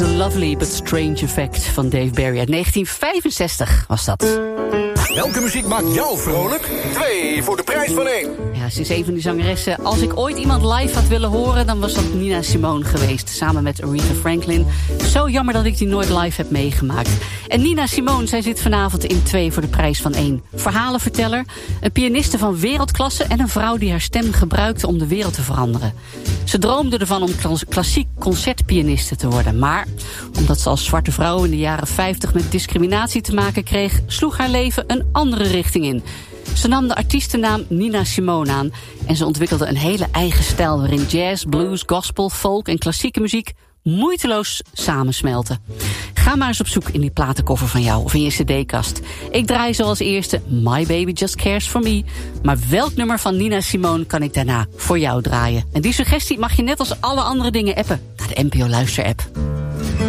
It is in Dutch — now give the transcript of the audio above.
The Lovely But Strange Effect van Dave Berry uit 1965 was dat. Welke muziek maakt jou vrolijk? 2 voor de prijs van 1. Ja, ze is een van die zangeressen. Als ik ooit iemand live had willen horen, dan was dat Nina Simone geweest. Samen met Aretha Franklin. Zo jammer dat ik die nooit live heb meegemaakt. En Nina Simone, zij zit vanavond in 2 voor de prijs van 1. Verhalenverteller, een pianiste van wereldklasse en een vrouw die haar stem gebruikte om de wereld te veranderen. Ze droomde ervan om klassiek concertpianiste te worden. Maar omdat ze als zwarte vrouw in de jaren 50 met discriminatie te maken kreeg, sloeg haar leven een andere richting in. Ze nam de artiestennaam Nina Simone aan en ze ontwikkelde een hele eigen stijl waarin jazz, blues, gospel, folk en klassieke muziek moeiteloos samensmelten. Ga maar eens op zoek in die platenkoffer van jou of in je cd-kast. Ik draai zoals eerste My Baby Just Cares For Me. Maar welk nummer van Nina Simone kan ik daarna voor jou draaien? En die suggestie mag je net als alle andere dingen appen naar de NPO Luister-app.